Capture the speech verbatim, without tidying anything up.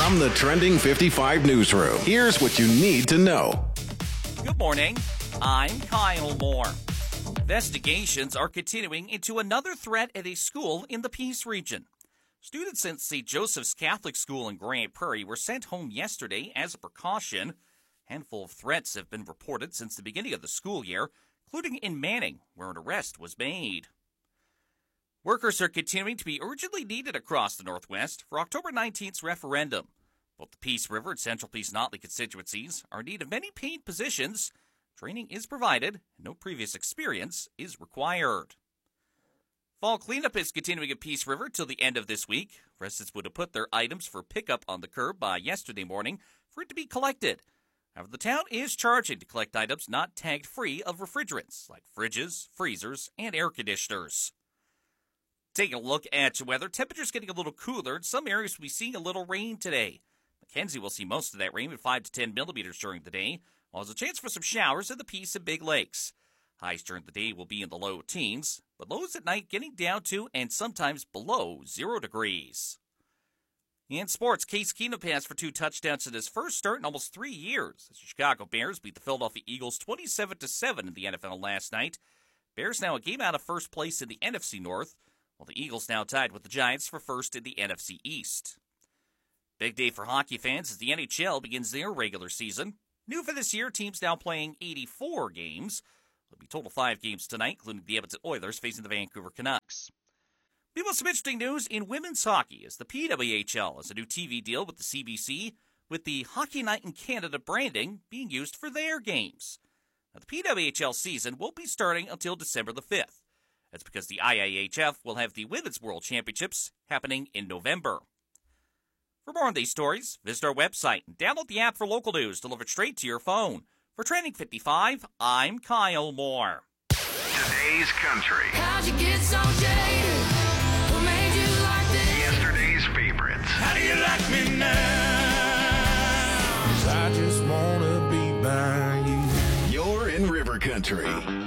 From the Trending fifty-five newsroom, here's what you need to know. Good morning. I'm Kyle Moore. Investigations are continuing into another threat at a school in the Peace region. Students at Saint Joseph's Catholic School in Grand Prairie were sent home yesterday as a precaution. A handful of threats have been reported since the beginning of the school year, including in Manning, where an arrest was made. Workers are continuing to be urgently needed across the Northwest for October nineteenth's referendum. Both the Peace River and Central Peace Notley constituencies are in need of many paid positions. Training is provided, and no previous experience is required. Fall cleanup is continuing at Peace River till the end of this week. Residents would have put their items for pickup on the curb by yesterday morning for it to be collected. However, the town is charging to collect items not tagged free of refrigerants, like fridges, freezers, and air conditioners. Taking a look at your weather, temperatures getting a little cooler. In some areas, we'll be seeing a little rain today. Mackenzie will see most of that rain with five to ten millimeters during the day, while there's a chance for some showers in the Peace and Big Lakes. Highs during the day will be in the low teens, but lows at night getting down to and sometimes below zero degrees. In sports, Case Keenum passed for two touchdowns in his first start in almost three years as the Chicago Bears beat the Philadelphia Eagles twenty-seven to seven in the N F L last night. Bears now a game out of first place in the N F C North, while the Eagles now tied with the Giants for first in the N F C East. Big day for hockey fans as the N H L begins their regular season. New for this year, teams now playing eighty-four games. There'll be total five games tonight, including the Edmonton Oilers facing the Vancouver Canucks. We have some interesting news in women's hockey as the P W H L has a new T V deal with the C B C, with the Hockey Night in Canada branding being used for their games. Now, the P W H L season won't be starting until December the fifth. That's because the I I H F will have the Women's World Championships happening in November. For more on these stories, visit our website and download the app for local news delivered straight to your phone. For Trending fifty-five, I'm Kyle Moore. Today's country. How'd you get so jaded? What made you like this? Yesterday's favorites. How do you like me now? 'Cause I just wanna be by you. You're in River Country.